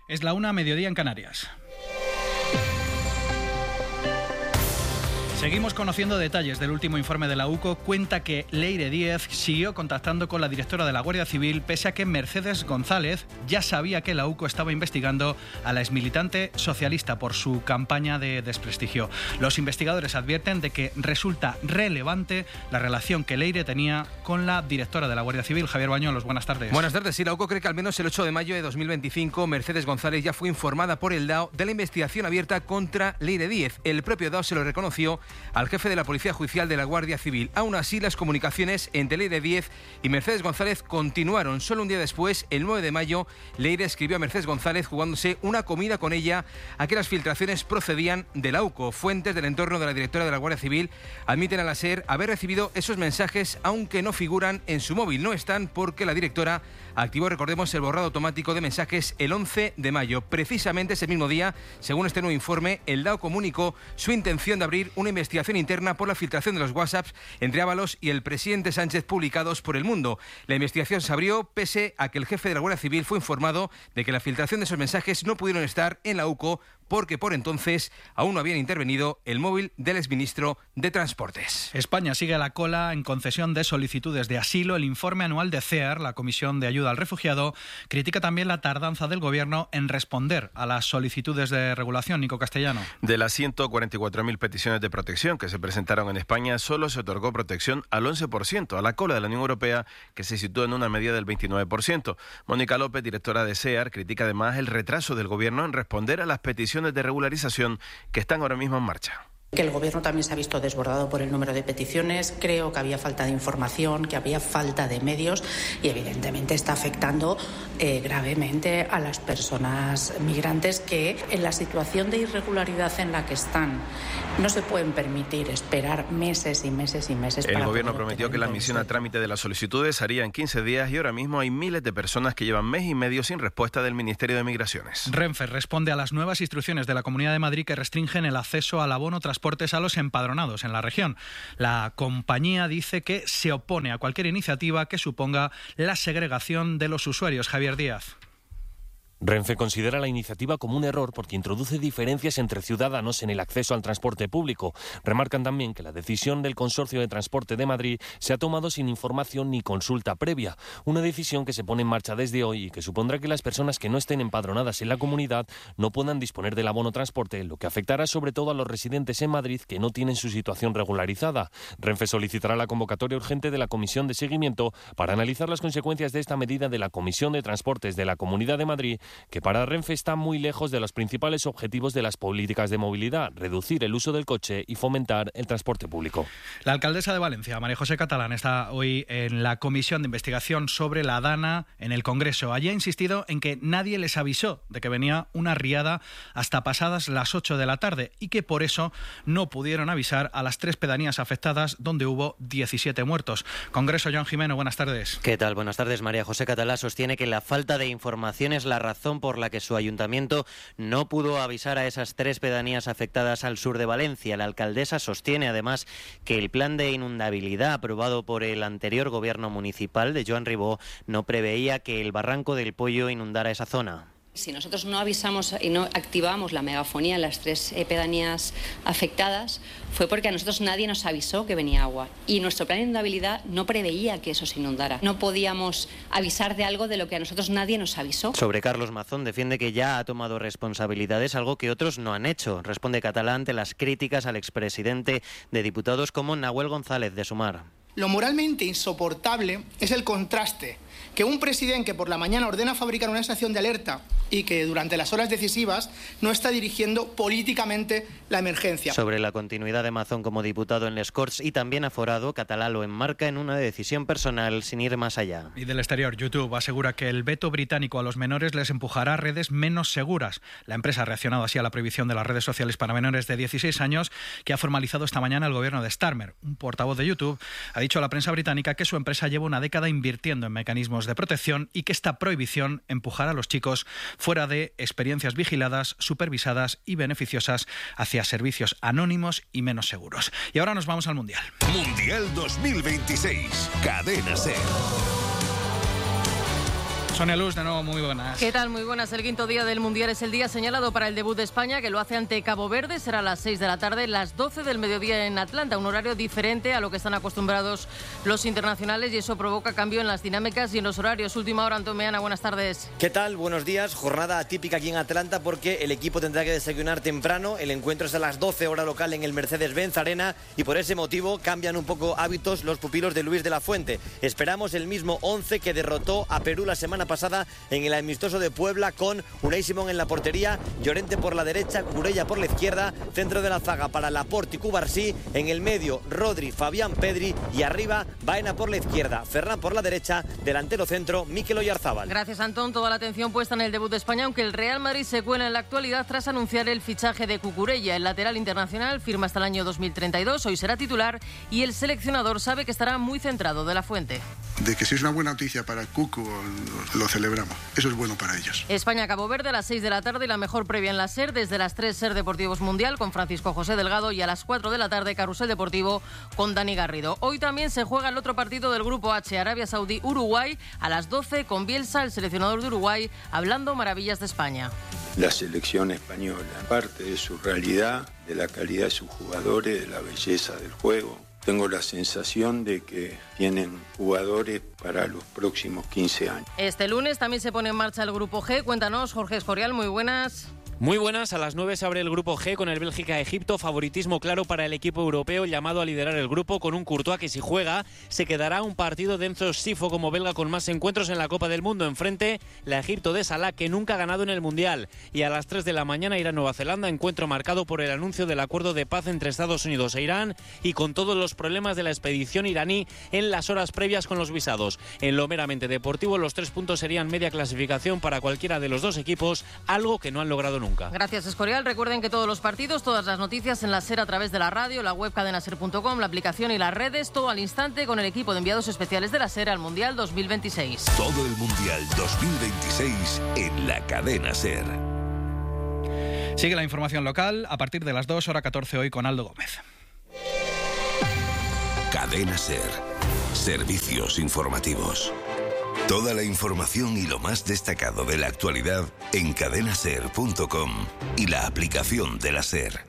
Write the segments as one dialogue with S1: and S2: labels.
S1: Es la 1:00, mediodía en Canarias. Seguimos conociendo detalles del último informe de la UCO. Cuenta que Leire Díez siguió contactando con la directora de la Guardia Civil, pese a que Mercedes González ya sabía que la UCO estaba investigando a la exmilitante socialista por su campaña de desprestigio. Los investigadores advierten de que resulta relevante la relación que Leire tenía con la directora de la Guardia Civil. Javier Bañolos, buenas tardes.
S2: Buenas tardes. Sí, la UCO cree que al menos el 8 de mayo de 2025 Mercedes González ya fue informada por el DAO de la investigación abierta contra Leire Díez. El propio DAO se lo reconoció al jefe de la Policía Judicial de la Guardia Civil. Aún así, las comunicaciones entre Leire Díez y Mercedes González continuaron. Solo un día después, el 9 de mayo, Leire escribió a Mercedes González jugándose una comida con ella a que las filtraciones procedían de la UCO. Fuentes del entorno de la directora de la Guardia Civil admiten a la SER haber recibido esos mensajes, aunque no figuran en su móvil. No están porque la directora activó, recordemos, el borrado automático de mensajes el 11 de mayo. Precisamente ese mismo día, según este nuevo informe, el DAO comunicó su intención de abrir una investigación interna por la filtración de los WhatsApps entre Ábalos y el presidente Sánchez publicados por El Mundo. La investigación se abrió pese a que el jefe de la Guardia Civil fue informado de que la filtración de esos mensajes no pudieron estar en la UCO porque por entonces aún no habían intervenido el móvil del exministro de Transportes.
S1: España sigue a la cola en concesión de solicitudes de asilo. El informe anual de CEAR, la Comisión de Ayuda al Refugiado, critica también la tardanza del Gobierno en responder a las solicitudes de regulación. Nico Castellano.
S3: De las 144.000 peticiones de protección que se presentaron en España, solo se otorgó protección al 11%, a la cola de la Unión Europea, que se sitúa en una media del 29%. Mónica López, directora de CEAR, critica además el retraso del Gobierno en responder a las peticiones de regularización que están ahora mismo en marcha.
S4: Que el Gobierno también se ha visto desbordado por el número de peticiones. Creo que había falta de información, que había falta de medios y evidentemente está afectando gravemente a las personas migrantes que en la situación de irregularidad en la que están no se pueden permitir esperar meses y meses y meses.
S3: El Gobierno prometió que la admisión a trámite de las solicitudes haría en 15 días y ahora mismo hay miles de personas que llevan mes y medio sin respuesta del Ministerio de Migraciones.
S1: Renfe responde a las nuevas instrucciones de la Comunidad de Madrid que restringen el acceso al abono transportes a los empadronados en la región. La compañía dice que se opone a cualquier iniciativa que suponga la segregación de los usuarios. Javier Díaz.
S5: Renfe considera la iniciativa como un error porque introduce diferencias entre ciudadanos en el acceso al transporte público. Remarcan también que la decisión del Consorcio de Transporte de Madrid se ha tomado sin información ni consulta previa. Una decisión que se pone en marcha desde hoy y que supondrá que las personas que no estén empadronadas en la comunidad no puedan disponer del abono transporte, lo que afectará sobre todo a los residentes en Madrid que no tienen su situación regularizada. Renfe solicitará la convocatoria urgente de la Comisión de Seguimiento para analizar las consecuencias de esta medida de la Comisión de Transportes de la Comunidad de Madrid, que para Renfe está muy lejos de los principales objetivos de las políticas de movilidad, reducir el uso del coche y fomentar el transporte público.
S1: La alcaldesa de Valencia, María José Catalán, está hoy en la Comisión de Investigación sobre la Dana en el Congreso. Allí ha insistido en que nadie les avisó de que venía una riada hasta pasadas las 8 de la tarde y que por eso no pudieron avisar a las 3 pedanías afectadas donde hubo 17 muertos. Congreso, Joan Jimeno, buenas tardes.
S6: ¿Qué tal? Buenas tardes. María José Catalán sostiene que la falta de información es la razón por la que su ayuntamiento no pudo avisar a esas 3 pedanías afectadas al sur de Valencia. La alcaldesa sostiene además que el plan de inundabilidad aprobado por el anterior gobierno municipal de Joan Ribó no preveía que el Barranco del Pollo inundara esa zona.
S7: Si nosotros no avisamos y no activamos la megafonía en las 3 pedanías afectadas, fue porque a nosotros nadie nos avisó que venía agua. Y nuestro plan de inundabilidad no preveía que eso se inundara. No podíamos avisar de algo de lo que a nosotros nadie nos avisó.
S6: Sobre Carlos Mazón, defiende que ya ha tomado responsabilidades, algo que otros no han hecho. Responde Catalán ante las críticas al expresidente de diputados como Nahuel González de Sumar.
S8: Lo moralmente insoportable es el contraste que un presidente que por la mañana ordena fabricar una estación de alerta y que durante las horas decisivas no está dirigiendo políticamente la emergencia.
S6: Sobre la continuidad de Mazón como diputado en les Corts y también aforado, Catalá lo enmarca en una decisión personal sin ir más allá.
S1: Y del exterior, YouTube asegura que el veto británico a los menores les empujará a redes menos seguras. La empresa ha reaccionado así a la prohibición de las redes sociales para menores de 16 años que ha formalizado esta mañana el gobierno de Starmer. Un portavoz de YouTube ha dicho a la prensa británica que su empresa lleva una década invirtiendo en mecanismos de protección y que esta prohibición empujará a los chicos fuera de experiencias vigiladas, supervisadas y beneficiosas hacia servicios anónimos y menos seguros. Y ahora nos vamos al Mundial.
S9: Mundial 2026, Cadena SER.
S1: Sonia Luz, de nuevo, muy buenas.
S9: ¿Qué tal? Muy buenas. El quinto día del Mundial es el día señalado para el debut de España, que lo hace ante Cabo Verde. Será a las 6 de la tarde, las 12 del mediodía en Atlanta, un horario diferente a lo que están acostumbrados los internacionales, y eso provoca cambio en las dinámicas y en los horarios. Última hora, Antón Meana, buenas tardes.
S10: ¿Qué tal? Buenos días. Jornada atípica aquí en Atlanta porque el equipo tendrá que desayunar temprano. El encuentro es a las 12 hora local en el Mercedes-Benz Arena y por ese motivo cambian un poco hábitos los pupilos de Luis de la Fuente. Esperamos el mismo 11 que derrotó a Perú la semana pasada en el amistoso de Puebla, con Unai Simón en la portería, Llorente por la derecha, Cucurella por la izquierda, centro de la zaga para Laporte y Cubarsí, en el medio Rodri, Fabián, Pedri y arriba Baena por la izquierda, Ferran por la derecha, delantero centro Mikel Oyarzábal.
S9: Gracias, Antón. Toda la atención puesta en el debut de España, aunque el Real Madrid se cuela en la actualidad tras anunciar el fichaje de Cucurella. El lateral internacional firma hasta el año 2032, hoy será titular y el seleccionador sabe que estará muy centrado. De la Fuente.
S11: De que si es una buena noticia para Cucu, lo celebramos. Eso es bueno para ellos.
S9: España-Cabo Verde a las 6 de la tarde y la mejor previa en la SER. Desde las 3, SER Deportivos Mundial con Francisco José Delgado, y a las 4 de la tarde Carrusel Deportivo con Dani Garrido. Hoy también se juega el otro partido del Grupo H, Arabia Saudí-Uruguay, a las 12 con Bielsa, el seleccionador de Uruguay, hablando maravillas de España.
S12: La selección española, parte de su realidad, de la calidad de sus jugadores, de la belleza del juego. Tengo la sensación de que tienen jugadores para los próximos 15 años.
S9: Este lunes también se pone en marcha el Grupo G. Cuéntanos, Jorge Escorial, muy buenas.
S13: Muy buenas, a las 9 se abre el Grupo G con el Bélgica-Egipto, favoritismo claro para el equipo europeo llamado a liderar el grupo, con un Courtois que si juega se quedará un partido dentro Sifo como belga con más encuentros en la Copa del Mundo. Enfrente la Egipto de Salah, que nunca ha ganado en el Mundial, y a las 3 de la mañana irá a Nueva Zelanda, encuentro marcado por el anuncio del acuerdo de paz entre Estados Unidos e Irán y con todos los problemas de la expedición iraní en las horas previas con los visados. En lo meramente deportivo, los 3 puntos serían media clasificación para cualquiera de los dos equipos, algo que no han logrado nunca.
S9: Gracias, Escorial. Recuerden que todos los partidos, todas las noticias en la SER a través de la radio, la web cadenaser.com, la aplicación y las redes, todo al instante con el equipo de enviados especiales de la SER al Mundial 2026.
S14: Todo el Mundial 2026 en la cadena SER.
S1: Sigue la información local a partir de las 2, hora 14 hoy con Aldo Gómez.
S14: Cadena SER. Servicios informativos. Toda la información y lo más destacado de la actualidad en cadenaser.com y la aplicación de la SER.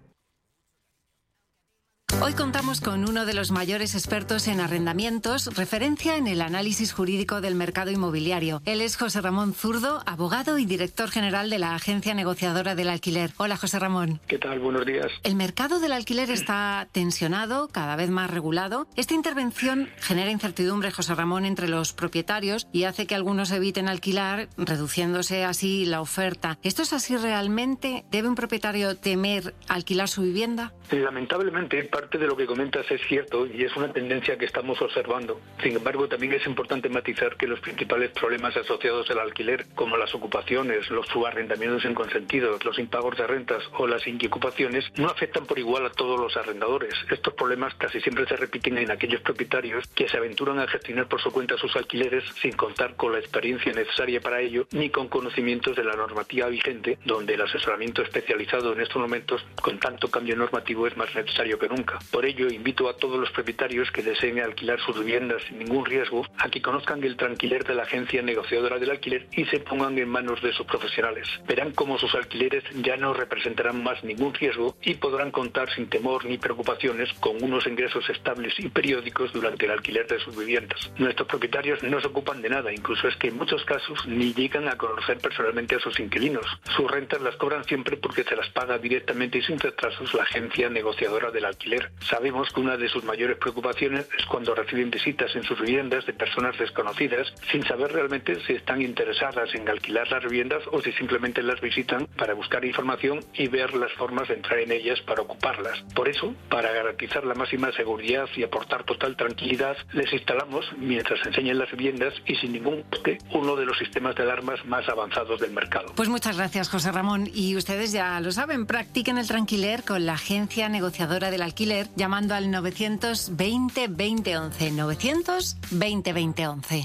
S15: Hoy contamos con uno de los mayores expertos en arrendamientos, referencia en el análisis jurídico del mercado inmobiliario. Él es José Ramón Zurdo, abogado y director general de la Agencia Negociadora del Alquiler. Hola, José Ramón.
S16: ¿Qué tal? Buenos días.
S15: El mercado del alquiler está tensionado, cada vez más regulado. Esta intervención genera incertidumbre, José Ramón, entre los propietarios y hace que algunos eviten alquilar, reduciéndose así la oferta. ¿Esto es así realmente? ¿Debe un propietario temer alquilar su vivienda?
S16: Lamentablemente, parte de lo que comentas es cierto y es una tendencia que estamos observando. Sin embargo, también es importante matizar que los principales problemas asociados al alquiler, como las ocupaciones, los subarrendamientos inconsentidos, los impagos de rentas o las inquiocupaciones, no afectan por igual a todos los arrendadores. Estos problemas casi siempre se repiten en aquellos propietarios que se aventuran a gestionar por su cuenta sus alquileres sin contar con la experiencia necesaria para ello ni con conocimientos de la normativa vigente, donde el asesoramiento especializado en estos momentos, con tanto cambio normativo, es más necesario que nunca. Por ello, invito a todos los propietarios que deseen alquilar sus viviendas sin ningún riesgo a que conozcan el tranquiler de la Agencia Negociadora del Alquiler y se pongan en manos de sus profesionales. Verán cómo sus alquileres ya no representarán más ningún riesgo y podrán contar sin temor ni preocupaciones con unos ingresos estables y periódicos durante el alquiler de sus viviendas. Nuestros propietarios no se ocupan de nada, incluso es que en muchos casos ni llegan a conocer personalmente a sus inquilinos. Sus rentas las cobran siempre porque se las paga directamente y sin retrasos la Agencia Negociadora del Alquiler. Sabemos que una de sus mayores preocupaciones es cuando reciben visitas en sus viviendas de personas desconocidas sin saber realmente si están interesadas en alquilar las viviendas o si simplemente las visitan para buscar información y ver las formas de entrar en ellas para ocuparlas. Por eso, para garantizar la máxima seguridad y aportar total tranquilidad, les instalamos, mientras enseñan las viviendas y sin ningún coste, uno de los sistemas de alarmas más avanzados del mercado.
S15: Pues muchas gracias, José Ramón. Y ustedes ya lo saben, practiquen el tranquiler con la Agencia Negociadora del Alquiler llamando al 920 20 11. 920 20 11.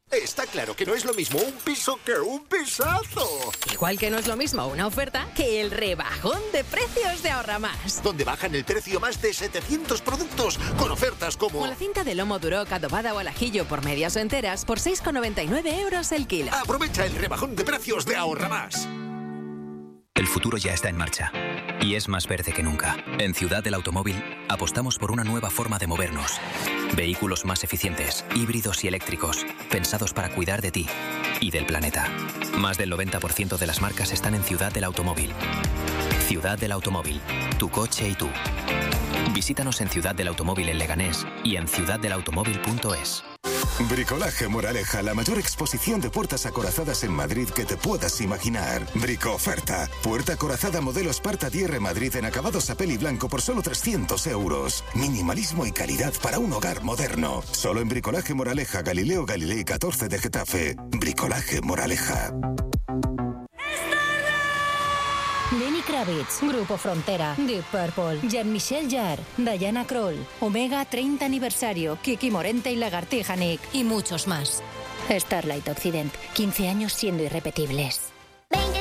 S17: Está claro que no es lo mismo un piso que un pisazo.
S18: Igual que no es lo mismo una oferta que el rebajón de precios de Ahorra Más.
S17: Donde bajan el precio más de 700 productos con ofertas como...
S18: la cinta de lomo Duroc adobada o al ajillo por medias o enteras por 6,99 euros el kilo.
S17: Aprovecha el rebajón de precios de Ahorra Más.
S19: El futuro ya está en marcha y es más verde que nunca. En Ciudad del Automóvil apostamos por una nueva forma de movernos. Vehículos más eficientes, híbridos y eléctricos, pensados para cuidar de ti y del planeta. Más del 90% de las marcas están en Ciudad del Automóvil. Ciudad del Automóvil, tu coche y tú. Visítanos en Ciudad del Automóvil en Leganés y en ciudaddelautomóvil.es.
S20: Bricolaje Moraleja, la mayor exposición de puertas acorazadas en Madrid que te puedas imaginar. Bricoferta. Puerta acorazada modelo Sparta DR Madrid en acabado sapel y blanco por solo 300 euros. Minimalismo y calidad para un hogar moderno. Solo en Bricolaje Moraleja, Galileo Galilei 14 de Getafe. Bricolaje Moraleja.
S21: Lenny Kravitz, Grupo Frontera, Deep Purple, Jean-Michel Jarre, Diana Kroll, Omega 30 aniversario, Kiki Morente y Lagartija Nick y muchos más. Starlight Occident, 15 años siendo irrepetibles.